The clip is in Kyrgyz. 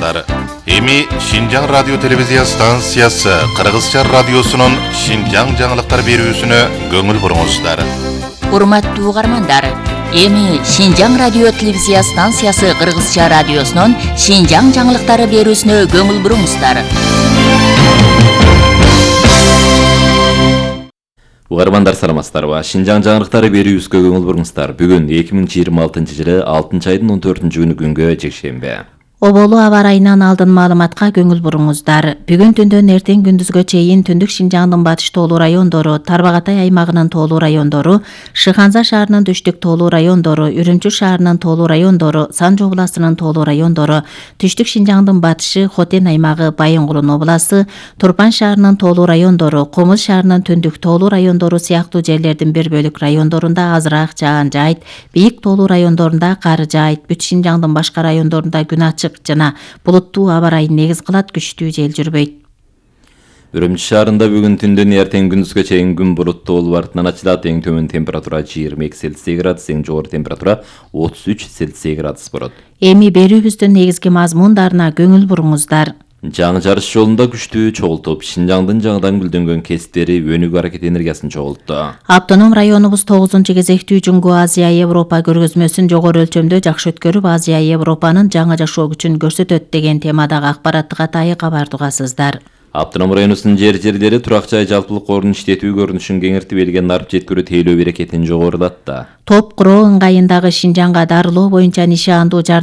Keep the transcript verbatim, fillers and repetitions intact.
саламатсыздар. Эми Шинжаң радио телевизия станциясы Кыргызча радиосунун Шинжаң жаңылыктар берүүсүнө көңүл буруңуздар. Урматтуу угармандар, эми Шинжаң радио телевизия станциясы Кыргызча радиосунун Шинжаң жаңылыктары берүүсүнө көңүл буруңуздар. Угармандар саламатсыздарбы? Шинжаң жаңылыктары берүүбүзгө көңүл буруңуздар. Бүгүн эки миң жыйырма алтынчы жылы алтынчы айдын он төртүнчү күнү күнгө жекшембе. Оболу аба ырайынан алдын маалыматка көңүл буруңуздар. Бүгүн түндөн эртең күндүзгө чейин Түндүк Шинжаңдын батыш тоолуу райондору, Тарбагатай аймагынын тоолуу райондору, Шыханза шаарынын түштүк тоолуу райондору, Үрүмчү шаарынын тоолуу райондору, Санжы областынын тоолуу райондору, Түштүк Шинжаңдын батышы, Хотен аймагы, Байынгулун обласы, Турпан шаарынын тоолуу райондору, Комуз шаарынын түндүк тоолуу райондору сыяктуу жерлердин бир бөлүк райондорунда азыраак жаан жайт, бийик тоолуу райондорунда кар жайт, Бүт Шинжаңдын башка райондорунда күн ачык жана булуттуу аба ырайын негиз кылат, күчтүү жел жүрбөйт. Үрүмчү шаарында бүгүн түндөн эртең күндүзгө чейин күн булуттуу болуп артынан ачылат. Эң төмөн температура жыйырма эки Цельсий градус, эң жогору температура отуз үч Цельсий градус болот. Эми берүүбүздүн негизги мазмундарына көңүл буруңуздар. Жаңы жарыш жолунда күчтүү чогултуп, Шинжаңдын жаңыдан гүлдөнгөн кесиптери өнүгүү аракет энергиясын чогултту. Автоном районубуз тогузунчу кезектүү Жунгу Азия Европа көргөзмөсүн жогору өлчөмдө жакшы өткөрүп, Азия Европанын жаңы жашоо күчүн көрсөтөт деген темадагы акпараттык атайы кабарды угасыздар. Автоном районусунун жер жерлери турак жай жалпылык орун иштетүү көрүнүшүн кеңиртип, элге нарып жеткирүү тейлөө берекетин жогорулатты. Топ куроо ыңгайындагы Шинжаңга дарылоо боюнча нишандуу